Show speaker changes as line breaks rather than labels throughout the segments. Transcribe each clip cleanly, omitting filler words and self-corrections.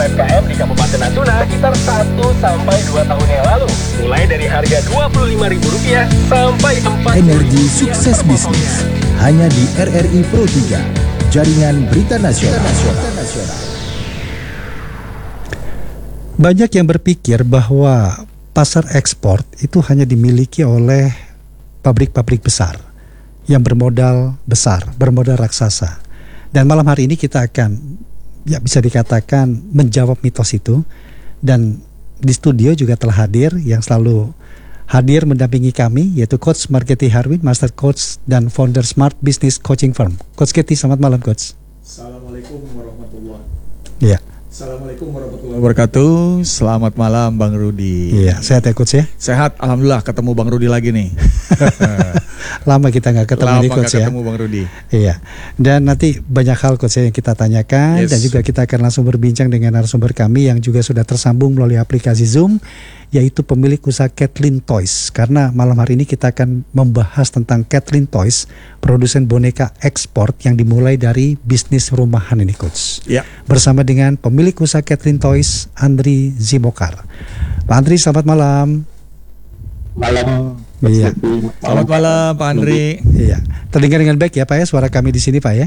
UMKM di Kabupaten Natuna sekitar 1-2 tahun yang lalu. Mulai dari harga Rp25.000 sampai Rp4.000.
Energi sukses bisnis hanya di RRI Pro 3, jaringan berita nasional.
Banyak yang berpikir bahwa pasar ekspor itu hanya dimiliki oleh pabrik-pabrik besar yang bermodal besar, bermodal raksasa. Dan malam hari ini kita akan, ya bisa dikatakan, menjawab mitos itu. Dan di studio juga telah hadir, yang selalu hadir mendampingi kami, yaitu Coach Marketi Harwin, Master Coach dan founder Smart Business Coaching Firm. Coach Keti, selamat malam Coach.
Assalamualaikum warahmatullahi wabarakatuh.
Iya.
Assalamualaikum warahmatullahi wabarakatuh. Selamat malam Bang Rudi.
Iya, sehat ya Coach ya?
Sehat, alhamdulillah, ketemu Bang Rudi lagi nih.
Lama kita nggak ketemu nih Coach ya.
Ketemu Bang Rudi.
Iya. Dan nanti banyak hal Coach yang kita tanyakan, dan juga kita akan langsung berbincang dengan narasumber kami yang juga sudah tersambung melalui aplikasi Zoom, yaitu pemilik usaha Kathleen Toys. Karena malam hari ini kita akan membahas tentang Kathleen Toys, produsen boneka ekspor yang dimulai dari bisnis rumahan ini Coach.
Ya.
Bersama dengan pemilik usaha Kathleen Toys, Andri Zimokar. Pak Andri, selamat malam.
Malam.
Iya.
Selamat malam Pak Andri.
Iya. Terdengar dengan baik ya Pak ya, suara kami di sini Pak ya?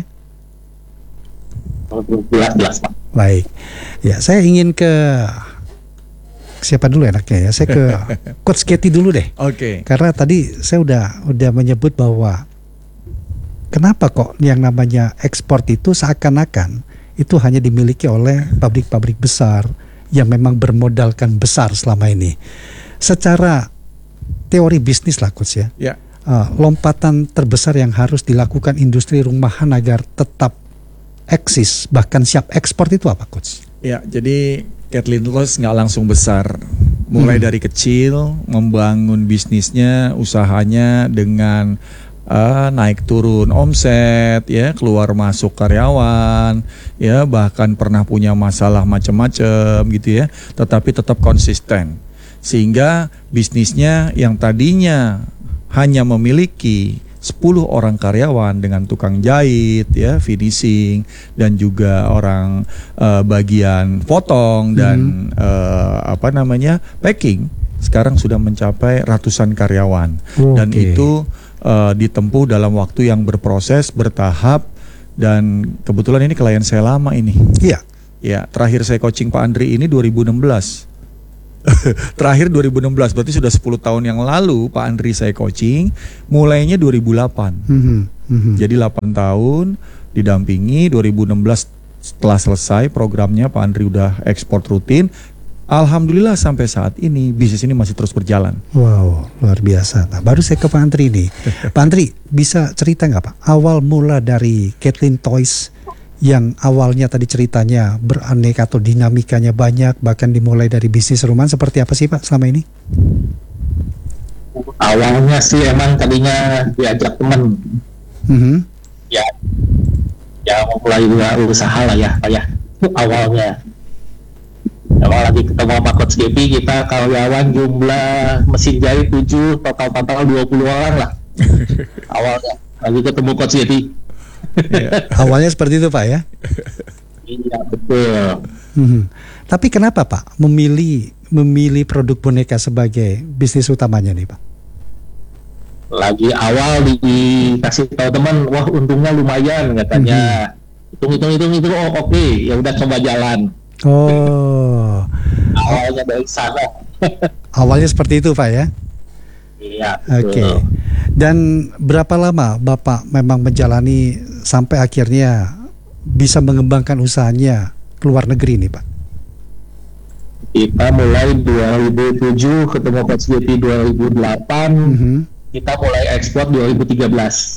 Jelas Pak.
Baik. Ya, saya ingin ke siapa dulu enaknya ya? Saya ke Coach Keti dulu deh.
Oke.
Karena tadi saya udah menyebut bahwa kenapa kok yang namanya ekspor itu seakan-akan itu hanya dimiliki oleh pabrik-pabrik besar yang memang bermodalkan besar selama ini. Secara teori bisnis lah Coach ya.
Ya.
Lompatan terbesar yang harus dilakukan industri rumahan agar tetap eksis bahkan siap ekspor itu apa Coach?
Ya, jadi Kathleen Toys nggak langsung besar. Mulai dari kecil, membangun bisnisnya, usahanya dengan naik turun omset, ya, keluar masuk karyawan, ya, bahkan pernah punya masalah macam-macam gitu ya, tetapi tetap konsisten. Sehingga bisnisnya yang tadinya hanya memiliki 10 orang karyawan dengan tukang jahit, ya, finishing, dan juga orang bagian potong dan packing, sekarang sudah mencapai ratusan karyawan. Dan itu ditempuh dalam waktu yang berproses, bertahap, dan kebetulan ini klien saya lama ini.
Iya.
Ya, terakhir saya coaching Pak Andri ini 2016. Terakhir 2016, berarti sudah 10 tahun yang lalu Pak Andri saya coaching, mulainya 2008. Jadi 8 tahun didampingi, 2016 setelah selesai programnya Pak Andri udah ekspor rutin. Alhamdulillah sampai saat ini bisnis ini masih terus berjalan.
Wow, luar biasa. Nah, baru saya ke Pak Andri nih. Pak Andri, bisa cerita nggak Pak, awal mula dari Kathleen Toys yang awalnya tadi ceritanya beraneka atau dinamikanya banyak, bahkan dimulai dari bisnis rumahan, seperti apa sih Pak selama ini?
Awalnya sih emang tadinya diajak teman. Ya mulai usaha lah ya Pak ya. Itu awalnya. Kalau lagi ketemu sama Coach Gepi, kita karyawan jumlah mesin jahit 7, total 20 orang lah. Awalnya lagi ketemu Coach Gepi.
Awalnya seperti itu Pak ya?
Iya betul.
Tapi kenapa Pak memilih produk boneka sebagai bisnis utamanya nih Pak?
Lagi awal dikasih tahu teman, wah untungnya lumayan katanya. Hitung, oh oke, ya udah coba jalan.
Oh.
Awalnya dari sana.
Awalnya seperti itu Pak ya?
Iya.
Oke. Dan berapa lama Bapak memang menjalani sampai akhirnya bisa mengembangkan usahanya ke luar negeri nih Pak?
Kita mulai 2007, ketemu Coach GP 2008, kita mulai ekspor 2013.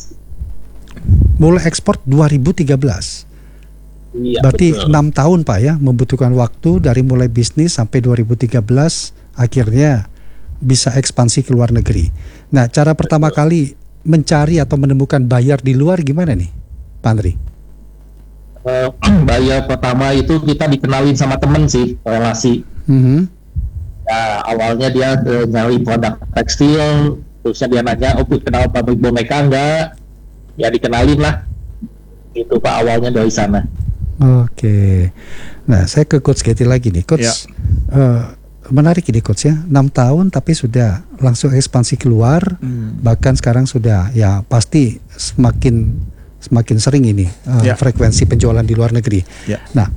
Mulai ekspor 2013?
Iya,
berarti
betul.
6 tahun Pak ya, membutuhkan waktu dari mulai bisnis sampai 2013 akhirnya bisa ekspansi ke luar negeri. Nah, cara pertama kali mencari atau menemukan bayar di luar gimana nih Pak Andri?
Bayar pertama itu kita dikenalin sama temen sih, relasi. Ya, awalnya dia nyari produk tekstil, terusnya dia nanya, oh kenal pabrik boneka enggak? Ya dikenalin lah. Itu Pak, awalnya dari sana.
Oke. Nah, saya ke Coach Getty lagi nih, Coach.
Ya.
Menarik ini Coach ya, 6 tahun tapi sudah langsung ekspansi keluar, bahkan sekarang sudah ya pasti semakin sering ini
Ya.
frekuensi penjualan di luar negeri.
Ya.
Nah,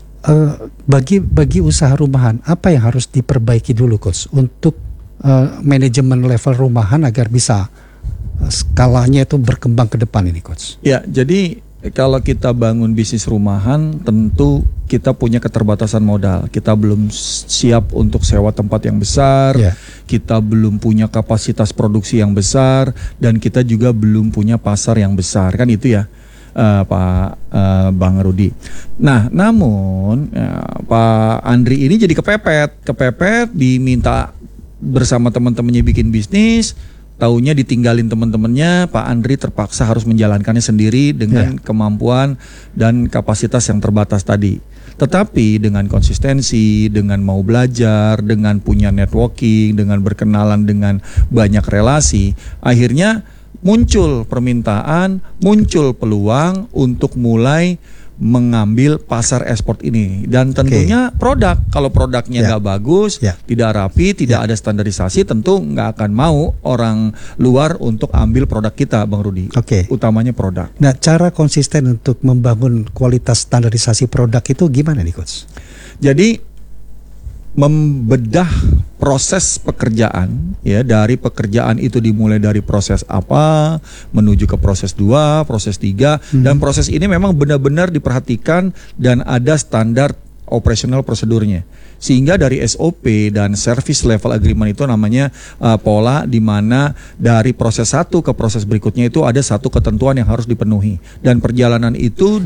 bagi usaha rumahan apa yang harus diperbaiki dulu Coach untuk manajemen level rumahan agar bisa skalanya itu berkembang ke depan ini Coach?
Ya, jadi kalau kita bangun bisnis rumahan, tentu kita punya keterbatasan modal. Kita belum siap untuk sewa tempat yang besar, kita belum punya kapasitas produksi yang besar, dan kita juga belum punya pasar yang besar. Kan itu ya, Pak Bang Rudi. Nah, namun Pak Andri ini jadi kepepet, diminta bersama teman-temannya bikin bisnis. Taunya ditinggalin teman-temannya, Pak Andri terpaksa harus menjalankannya sendiri dengan kemampuan dan kapasitas yang terbatas tadi. Tetapi dengan konsistensi, dengan mau belajar, dengan punya networking, dengan berkenalan dengan banyak relasi, akhirnya muncul permintaan, muncul peluang untuk mulai mengambil pasar ekspor ini. Dan tentunya produk, kalau produknya nggak bagus, tidak rapi, tidak ada standarisasi, tentu nggak akan mau orang luar untuk ambil produk kita, Bang Rudi. Utamanya produk.
Nah, cara konsisten untuk membangun kualitas standarisasi produk itu gimana nih Coach?
Jadi membedah proses pekerjaan, ya, dari pekerjaan itu dimulai dari proses apa menuju ke proses 2, proses 3, dan proses ini memang benar-benar diperhatikan dan ada standar operasional prosedurnya. Sehingga dari SOP dan service level agreement itu namanya pola, di mana dari proses satu ke proses berikutnya itu ada satu ketentuan yang harus dipenuhi, dan perjalanan itu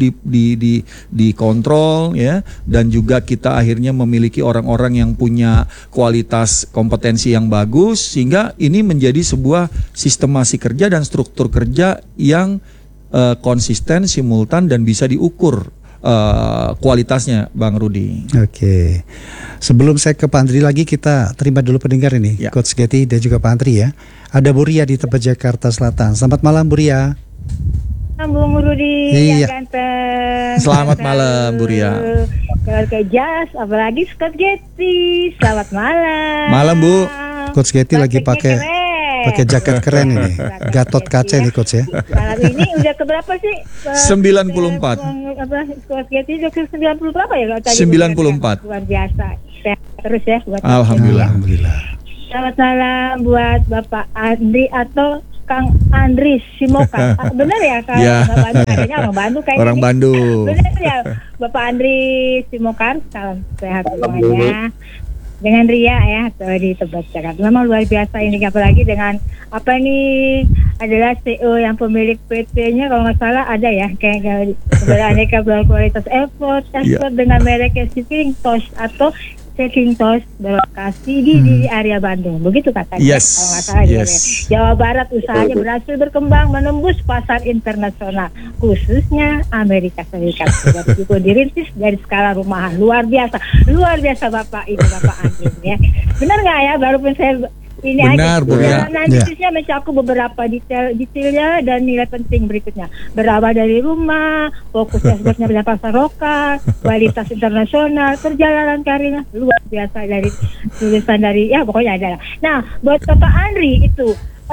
dikontrol, ya, dan juga kita akhirnya memiliki orang-orang yang punya kualitas kompetensi yang bagus, sehingga ini menjadi sebuah sistemasi kerja dan struktur kerja yang konsisten, simultan, dan bisa diukur kualitasnya, Bang Rudi.
Oke. Sebelum saya ke Pak Andri lagi, kita terima dulu pendengar ini, Coach Getty dan juga Pak Andri ya. Ada Bu Ria di Tebet, Jakarta Selatan. Selamat malam Bu Ria.
Bung Rudi yang ganteng.
Selamat malam Bu Ria.
Kalau ke Jas, apalagi Coach Getty. Selamat malam.
Malam Bu.
Coach Getty lagi pakai jaket keren ini, Gatot kaca nih Coach ya.
Malam ini udah keberapa sih?
94.
Coach Getty udah ke 90 berapa ya?
94.
Luar biasa. Sehat terus ya buat
Alhamdulillah.
Selamat malam buat Bapak Andri atau Kang Andris Simokan. Benar ya Kang?
Ya.
Kayaknya orang Bandung kayaknya.
Orang Bandung.
Benar ya Bapak Andris Simokan. Salam sehat semuanya. Dengan Ria ya, di Tebet Jakarta. Memang luar biasa ini, apalagi dengan apa ini adalah CEO yang pemilik PT-nya kalau nggak salah ada ya, kayak beraneka kualitas ekspor dengan merek Shipping Toast atau Shipping Toast berlokasi di area Bandung, begitu katanya. Kalau nggak salah Jawa Barat usahanya berhasil berkembang menembus pasar internasional, khususnya Amerika Serikat. Jadi dirintis dari skala rumahan, luar biasa Bapak ini, Bapak Andri ya. Benar nggak ya? Baru pun saya ini
benar,
aja. Analisisnya mencakup beberapa detailnya dan nilai penting berikutnya. Berawal dari rumah, fokus ekspornya pada pasar lokal, kualitas internasional, perjalanan karirnya luar biasa dari tulisan dari ya pokoknya ada. Nah, buat Bapak Andri itu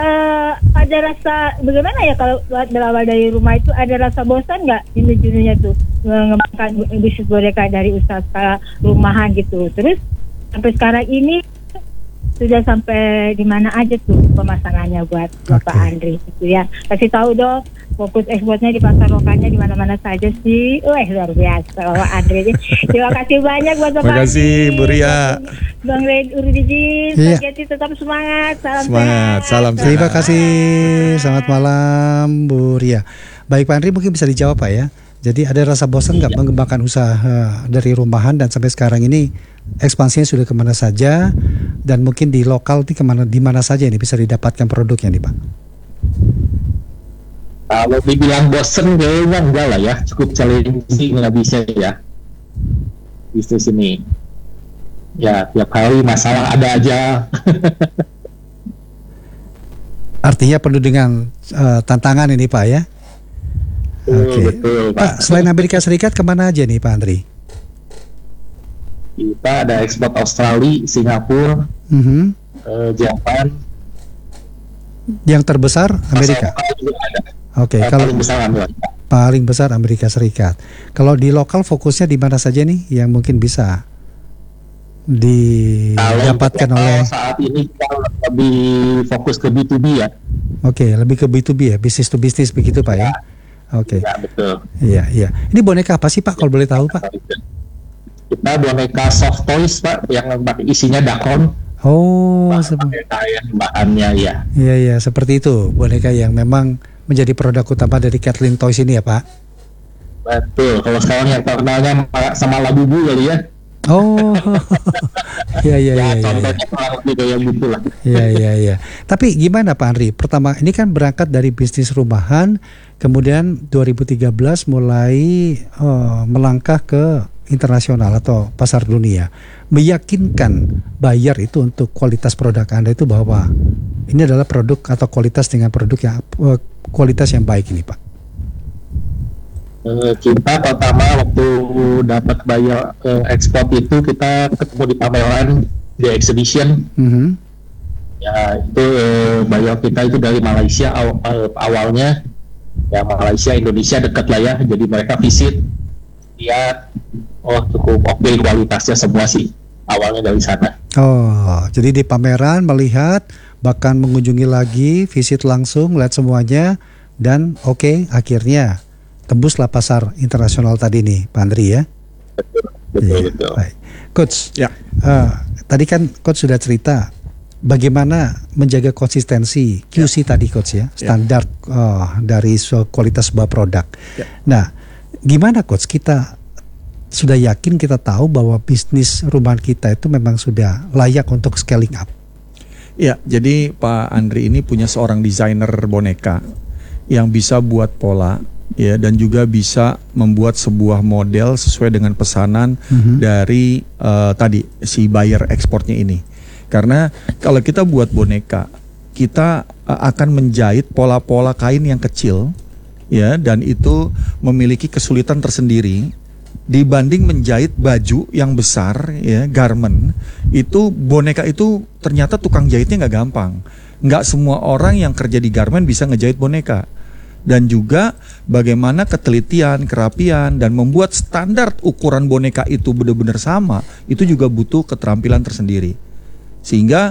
ada rasa bagaimana ya kalau berawal dari rumah itu, ada rasa bosan nggak jenuhnya tuh mengembangkan bisnis boneka dari usaha skala rumahan gitu. Terus sampai sekarang ini sudah sampai di mana aja tuh pemasangannya buat Bapak Andri gitu ya. Kasih tahu dong, fokus ekspornya di pasar lokalnya di mana-mana saja sih. Luar biasa Bapak Andri. Terima kasih banyak buat Bapak Andri.
Terima kasih Bu Ria.
Bang Rudi, Pak Getty tetap semangat. Salam sehat.
Salam sehat.
Terima kasih. Selamat malam Bu Ria. Baik Pak Andri, mungkin bisa dijawab Pak ya. Jadi ada rasa bosan nggak mengembangkan usaha dari rumahan, dan sampai sekarang ini ekspansinya sudah kemana saja, dan mungkin di lokal di mana saja ini bisa didapatkan produknya nih Pak?
Kalau dibilang bosen kayaknya enggak lah ya, cukup challenging nggak bisa ya bisnis ini. Ya tiap hari masalah ada aja.
Artinya penuh dengan tantangan ini Pak ya. Oke.
Betul,
Pak, selain Amerika Serikat kemana aja nih Pak Andri?
Kita ada ekspor Australia, Singapura,
Mhm.
Jepang,
Yang terbesar Amerika.
pasar lokal juga ada.
Oke, kalau
Paling besar Amerika.
paling besar Amerika Serikat. Kalau di lokal fokusnya di mana saja nih yang mungkin bisa didapatkan
Kalau
oleh
saat ini kita lebih fokus ke B2B ya.
Oke, lebih ke B2B ya, business to business begitu Pak ya. Oke.
Ya betul.
Iya, iya. Ini boneka apa sih Pak kalau boleh tahu Pak?
Kita boneka soft toys Pak yang isinya dakon.
Oh,
Pakai kain bahannya ya.
iya iya seperti itu. Boneka yang memang menjadi produk utama dari Kathleen Toys ini ya Pak.
Betul. Kalau sekarang yang terkenalnya sama Labubu kali ya.
Oh, iya iya iya. Iya.
Contohnya kurang lebih kayak gitu lah.
Iya iya iya. Tapi gimana Pak Andri? Pertama ini kan berangkat dari bisnis rumahan, kemudian 2013 mulai melangkah ke internasional atau pasar dunia. Meyakinkan buyer itu untuk kualitas produk Anda itu bahwa ini adalah produk atau kualitas dengan produk yang kualitas yang baik ini Pak.
Kita pertama waktu dapat buyer ekspor itu kita ketemu di pameran di exhibition.
Mhm.
Ya itu buyer kita itu dari Malaysia awalnya. Ya Malaysia Indonesia dekat lah ya. Jadi mereka visit, lihat, oh cukup oke kualitasnya semua sih. Awalnya dari sana.
Oh, jadi di pameran melihat, bahkan mengunjungi lagi, visit langsung, lihat semuanya, dan oke, akhirnya tembuslah pasar internasional tadi nih, Pak Andri ya.
Betul.
Baik. Coach,
Ya.
tadi kan Coach sudah cerita bagaimana menjaga konsistensi QC tadi Coach ya, standar dari kualitas sebuah produk.
Ya.
Nah, gimana Coach kita sudah yakin kita tahu bahwa bisnis rumahan kita itu memang sudah layak untuk scaling up?
Ya, jadi Pak Andri ini punya seorang desainer boneka yang bisa buat pola ya dan juga bisa membuat sebuah model sesuai dengan pesanan dari tadi si buyer ekspornya ini. Karena kalau kita buat boneka, kita akan menjahit pola-pola kain yang kecil ya dan itu memiliki kesulitan tersendiri dibanding menjahit baju yang besar ya, garment. Itu boneka itu ternyata tukang jahitnya nggak gampang. Nggak semua orang yang kerja di garment bisa ngejahit boneka. Dan juga bagaimana ketelitian, kerapian, dan membuat standar ukuran boneka itu benar-benar sama, itu juga butuh keterampilan tersendiri. Sehingga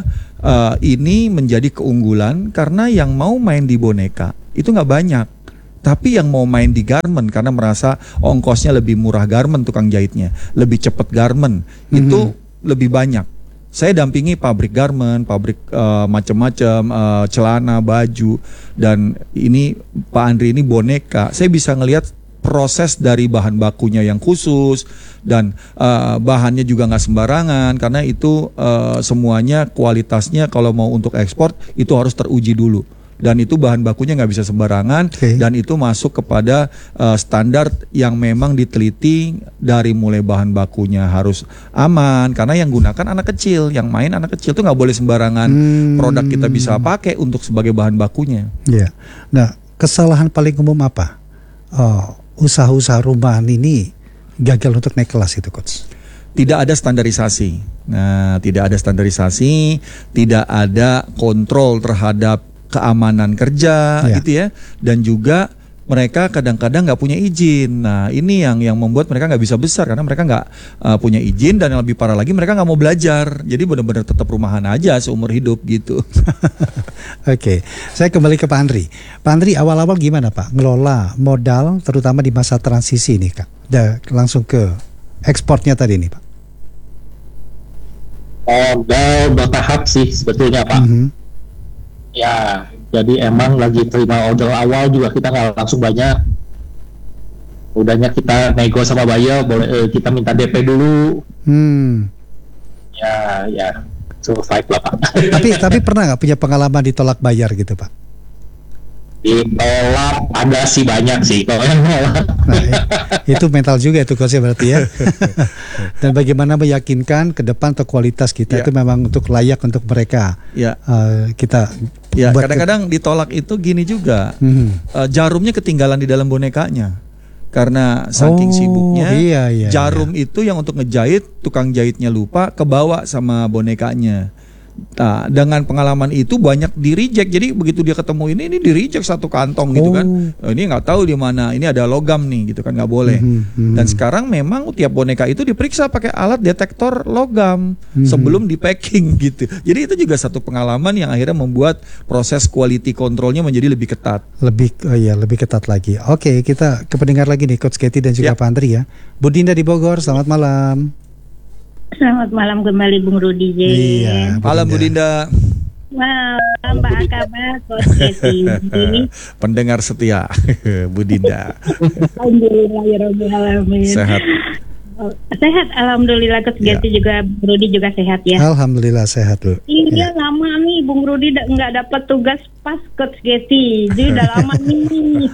ini menjadi keunggulan karena yang mau main di boneka itu nggak banyak. Tapi yang mau main di garment karena merasa ongkosnya lebih murah garment tukang jahitnya, lebih cepat garment, itu lebih banyak. Saya dampingi pabrik garment, pabrik macam-macam, celana, baju, dan ini Pak Andri ini boneka. Saya bisa ngelihat proses dari bahan bakunya yang khusus dan bahannya juga nggak sembarangan karena itu semuanya kualitasnya kalau mau untuk ekspor itu harus teruji dulu. Dan itu bahan bakunya nggak bisa sembarangan dan itu masuk kepada standar yang memang diteliti dari mulai bahan bakunya harus aman karena yang gunakan anak kecil, yang main anak kecil tuh nggak boleh sembarangan produk kita bisa pakai untuk sebagai bahan bakunya.
Iya. Nah, kesalahan paling umum apa? Usaha-usaha rumahan ini gagal untuk naik kelas itu, Coach?
Tidak ada standarisasi. Nah, tidak ada standarisasi, tidak ada kontrol terhadap keamanan kerja gitu ya, dan juga mereka kadang-kadang nggak punya izin. Nah ini yang membuat mereka nggak bisa besar karena mereka nggak punya izin dan yang lebih parah lagi mereka nggak mau belajar. Jadi benar-benar tetap rumahan aja seumur hidup gitu.
Oke, saya kembali ke Pak Andri. Pak Andri awal-awal gimana Pak ngelola modal terutama di masa transisi ini Kak? Langsung ke ekspornya tadi nih Pak.
Bertahap sih sebetulnya Pak. Ya, jadi emang lagi terima order awal juga kita nggak langsung banyak. Udahnya kita nego sama buyer, boleh kita minta DP dulu. Ya, survive lah Pak.
Tapi pernah nggak punya pengalaman ditolak bayar gitu Pak?
Ditolak ada sih, banyak sih kalau yang nolak.
Nah, itu mental juga itu coachnya berarti ya. Dan bagaimana meyakinkan ke depan atau kualitas kita itu memang untuk layak untuk mereka.
Ya.
Kita
Ya,
buat
kadang-kadang ditolak itu gini juga. Jarumnya ketinggalan di dalam bonekanya. Karena saking sibuknya,
iya,
jarum itu yang untuk ngejahit, tukang jahitnya lupa, kebawa sama bonekanya. Nah, dengan pengalaman itu banyak di reject. Jadi begitu dia ketemu ini di reject satu kantong gitu kan. Ini nggak tahu di mana. Ini ada logam nih gitu kan, nggak boleh. Dan sekarang memang tiap boneka itu diperiksa pakai alat detektor logam sebelum di packing gitu. Jadi itu juga satu pengalaman yang akhirnya membuat proses quality controlnya menjadi lebih ketat.
Lebih ketat lagi. Oke, kita ke pendengar lagi nih Coach Katie dan juga Pak Andri ya. Bu Dinda di Bogor, selamat malam.
Selamat malam kembali Bung Rudi.
Iya,
Malam Bu Dinda.
Malam, apa kabar Coach Katie?
Pendengar setia Bu Dinda.
Alhamdulillahirobbilalamin.
Sehat.
Sehat, alhamdulillah. Coach Katie juga, Bung Rudi juga sehat ya.
Alhamdulillah sehat Bu.
Iya, lama nih Bung Rudi nggak dapat tugas pas Coach Katie. Jadi udah lama nih.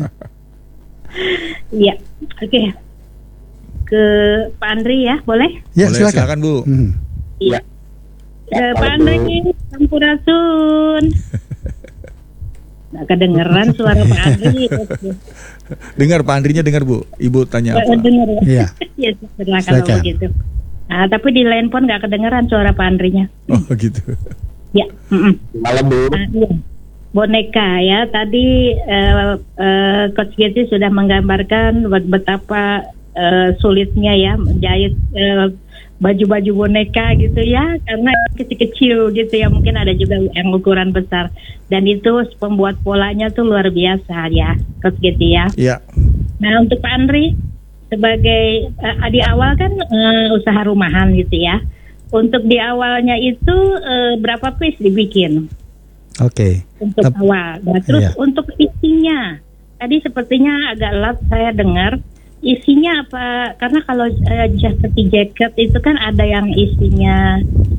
Iya, oke. Ke Pak Andri ya, boleh?
Ya,
Boleh,
silakan
Bu.
Iya. Pak Andri, Sampurasun. Nggak kedengeran suara Pak Andri.
Dengar Pak Andrinya, dengar Bu. Ibu tanya apa?
Dengar ya?
Iya.
Ya, setelah kalau
Silakan.
begitu. Nah, tapi di line phone nggak kedengeran suara Pak Andrinya.
Oh gitu.
Ya.
Malam Bu.
Iya. Boneka ya, tadi Coach Getty sudah menggambarkan betapa sulitnya ya menjahit baju-baju boneka gitu ya, karena kecil-kecil gitu ya, mungkin ada juga yang ukuran besar, dan itu pembuat polanya tuh luar biasa ya Coach Getty ya.
Iya.
Nah, untuk Pak Andri sebagai di awal kan usaha rumahan gitu ya, untuk di awalnya itu berapa piece dibikin?
Oke.
Untuk awal. Nah, terus untuk isinya tadi sepertinya agak lat saya dengar. Isinya apa? Karena kalau seperti jaket itu kan ada yang isinya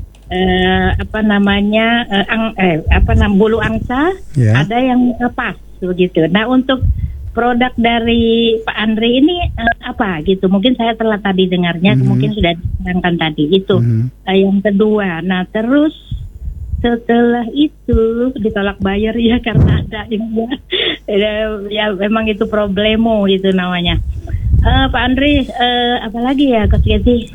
bulu angsa, ada yang lepas begitu. Nah, untuk produk dari Pak Andri ini apa gitu? Mungkin saya telah tadi dengarnya, mungkin sudah diterangkan tadi itu. Yang kedua. Nah, terus setelah itu ditolak bayar ya karena ada ya memang itu problemo itu namanya. Pak Andri, apalagi ya Coach Getty?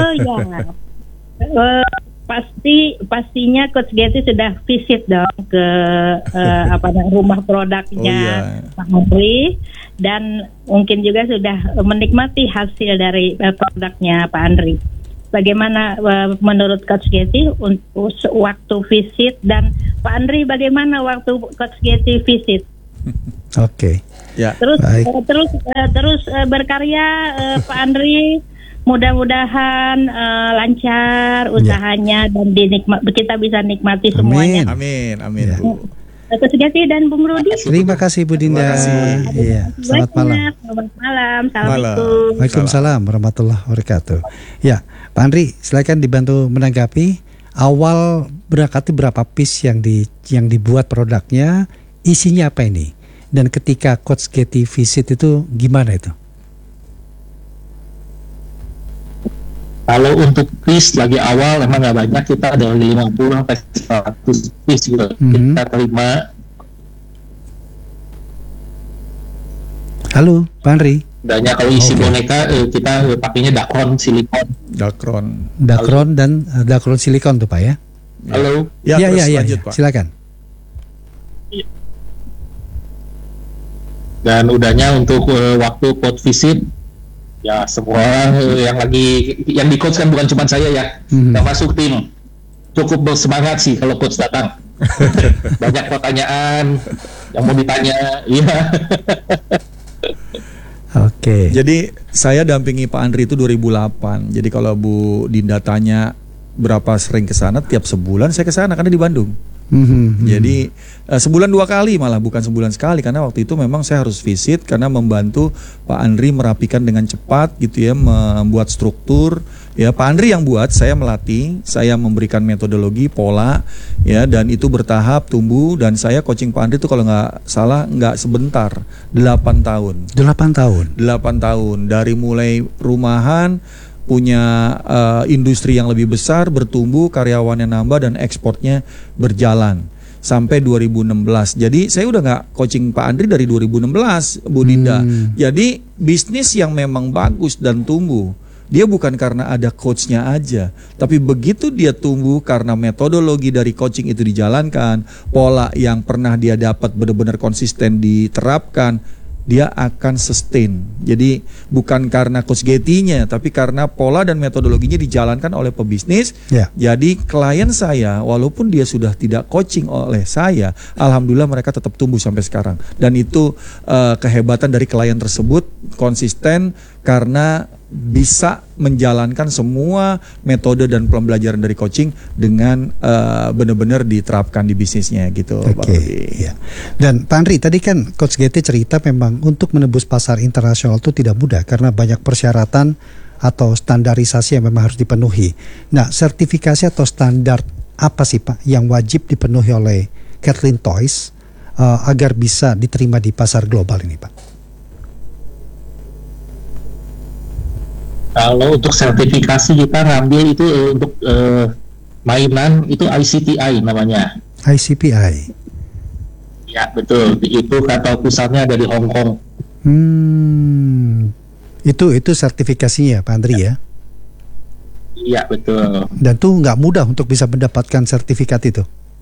Pastinya Coach Getty sudah visit dong ke rumah produknya Pak Andri, dan mungkin juga sudah menikmati hasil dari produknya Pak Andri. Bagaimana menurut Coach Getty waktu visit, dan Pak Andri bagaimana waktu Coach Getty visit?
Oke.
Ya.
Terus berkarya Pak Andri, mudah-mudahan lancar usahanya dan kita bisa nikmati semuanya.
Amin. Bu.
Coach Getty dan Bung Rudi.
Terima kasih Bu Dinda. Iya. Selamat malam.
Selamat malam. Assalamualaikum.
Waalaikumsalam warahmatullahi wabarakatuh. Ya, Pak Andri, silakan dibantu menanggapi. Awal berangkat berapa piece yang dibuat produknya, isinya apa ini? Dan ketika Coach Getty visit itu gimana itu?
Kalau untuk piece lagi awal emang nggak banyak, kita ada 50 sampai 100 piece gitu. Kita terima.
Halo, Pak Andri.
Dannya kalau isi boneka kita pakainya dakron silikon.
Dakron dan dakron silikon tuh Pak ya?
Halo.
Ya,
lanjut, Pak.
Silakan.
Dan udahnya untuk waktu coach visit, ya semua orang yang di coach kan bukan cuma saya ya, yang masuk tim cukup bersemangat sih kalau coach datang. Banyak pertanyaan yang mau ditanya, iya.
Oke.
Jadi saya dampingi Pak Andri itu 2008. Jadi kalau Bu Dinda tanya berapa sering ke sana, tiap sebulan saya ke sana karena di Bandung. Jadi sebulan 2 kali malah, bukan sebulan sekali, karena waktu itu memang saya harus visit karena membantu Pak Andri merapikan dengan cepat gitu ya, membuat struktur. Ya, Pak Andri yang buat, saya melatih, saya memberikan metodologi, pola, ya, dan itu bertahap tumbuh. Dan saya coaching Pak Andri itu kalau nggak salah nggak sebentar, 8 tahun.
8 tahun.
8 tahun dari mulai rumahan, punya industri yang lebih besar, bertumbuh, karyawannya nambah, dan ekspornya berjalan sampai 2016. Jadi saya udah nggak coaching Pak Andri dari 2016, Bu Dinda. Jadi bisnis yang memang bagus dan tumbuh, dia bukan karena ada coachnya aja, tapi begitu dia tumbuh karena metodologi dari coaching itu dijalankan, pola yang pernah dia dapat benar-benar konsisten diterapkan, dia akan sustain. Jadi bukan karena coach Getty-nya, tapi karena pola dan metodologinya dijalankan oleh pebisnis. Jadi klien saya, walaupun dia sudah tidak coaching oleh saya, alhamdulillah mereka tetap tumbuh sampai sekarang. Dan itu kehebatan dari klien tersebut, konsisten karena bisa menjalankan semua metode dan pembelajaran dari coaching dengan benar-benar diterapkan di bisnisnya gitu.
Ya. Dan Pak Andri, tadi kan Coach Getty cerita memang untuk menembus pasar internasional itu tidak mudah karena banyak persyaratan atau standarisasi yang memang harus dipenuhi. Nah, sertifikasi atau standar apa sih Pak yang wajib dipenuhi oleh Kathleen Toys agar bisa diterima di pasar global ini Pak?
Kalau untuk sertifikasi kita ngambil itu untuk mainan itu ICTI namanya.
ICPI.
Ya betul, itu kata pusatnya dari Hong Kong.
Itu sertifikasinya Pak Andri ya?
Iya betul.
Dan tuh nggak mudah untuk bisa mendapatkan sertifikat itu.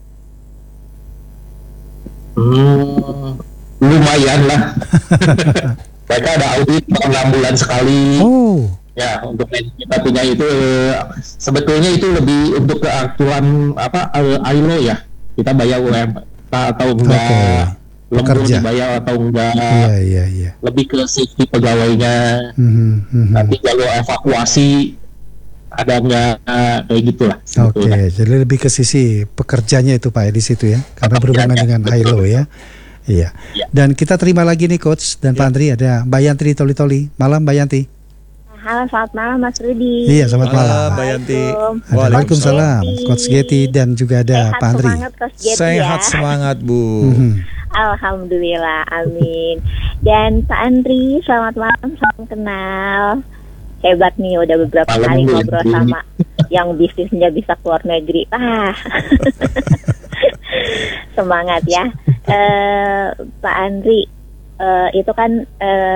Lumayan lah. Mereka ada audit 6 bulan sekali. Ya, untuk kita punya itu sebetulnya itu lebih untuk keaktuan ILO ya. Kita bayar UMR atau enggak, lembur dibayar atau enggak.
Iya.
Lebih ke safety pegawainya. Nanti kalau evakuasi ada enggak, kayak gitulah.
Jadi lebih ke sisi pekerjanya itu Pak ya di situ ya. Karena berhubungan dengan ILO ya. Iya. Dan kita terima lagi nih Coach dan Pak Andri, ada Mbak Yanti di Toli-Toli. Malam Mbak Yanti.
Halo, selamat malam Mas Rudi.
Iya, selamat malam
Mbak Yanti.
Waalaikumsalam Coach Getty dan juga ada Pak Andri.
Semangat Coach Getty
Sehat
ya.
semangat Bu.
Alhamdulillah, amin. Dan Pak Andri, selamat malam, salam kenal. Hebat nih, udah beberapa kali ngobrol sama yang bisnisnya bisa keluar negeri. Semangat ya. Pak Andri, itu kan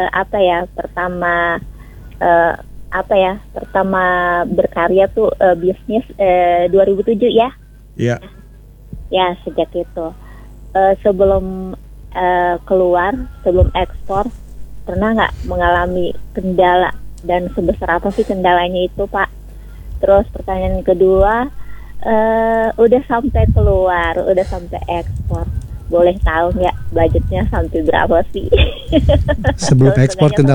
pertama berkarya tuh bisnis 2007 ya?
Iya.
Ya, sejak itu. Sebelum keluar, sebelum ekspor, pernah nggak mengalami kendala dan sebesar apa sih kendalanya itu Pak? Terus pertanyaan kedua, udah sampai keluar, udah sampai ekspor, boleh tahu nggak budgetnya sampai berapa sih?
Sebelum ekspor kendala